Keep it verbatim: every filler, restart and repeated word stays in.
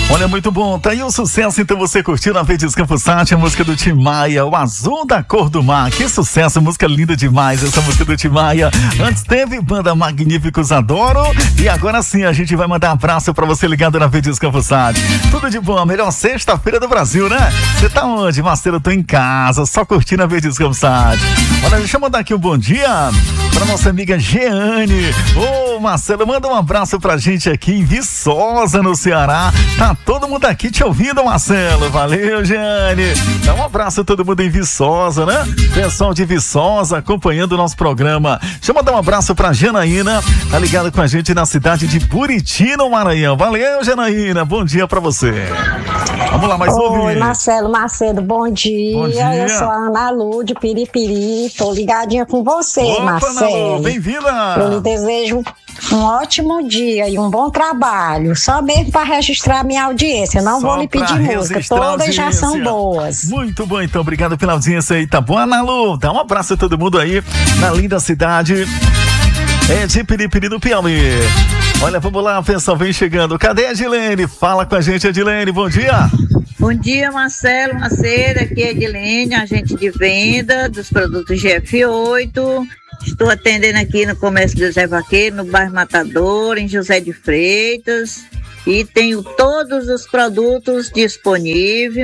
Olha, muito bom, tá aí o sucesso, então você curtiu na Verdes Campos Sat, a música do Tim Maia, O Azul da Cor do Mar. Que sucesso, música linda demais, essa música do Tim Maia. Antes teve Banda Magníficos Adoro, e agora sim a gente vai mandar um abraço pra você ligado na Verdes Campos Sat. Tudo de bom, a melhor sexta-feira do Brasil, né? Você tá onde, Marcelo? Eu tô em casa, só curtindo a Verdes Campos Sat. Olha, deixa eu mandar aqui um bom dia pra nossa amiga Jeane. Ô, Marcelo, manda um abraço pra gente aqui em Viçosa, no Ceará. Tá todo mundo aqui te ouvindo, Marcelo. Valeu, Jeane. Dá um abraço a todo mundo em Viçosa, né? Pessoal de Viçosa acompanhando o nosso programa. Deixa eu mandar um abraço pra Janaína, tá ligado com a gente na cidade de Buriti, no Maranhão. Valeu, Janaína. Bom dia pra você. Vamos lá, mais ouvir. Oi, Marcelo Macedo, bom dia. Bom dia. Eu sou a Ana Lu de Piripiri. Tô ligadinha com você, Opa, Marcelo. Bem-vinda. Eu lhe desejo um ótimo dia e um bom trabalho. Só mesmo para registrar minha audiência. Não Só vou lhe pedir música. Todas já são boas. Muito bom, então. Obrigado pela audiência aí, tá bom, Ana Lu? Dá um abraço a todo mundo aí na linda cidade é de Piripiri do Piauí. Olha, vamos lá, pessoal, vem chegando. Cadê a Edilene? Fala com a gente, Edilene. Bom dia. Bom dia, Marcelo Macedo. Aqui é Edilene, agente de venda dos produtos G F oito. Estou atendendo aqui no Comércio do Zé Vaqueiro, no bairro Matador, em José de Freitas. E tenho todos os produtos disponíveis.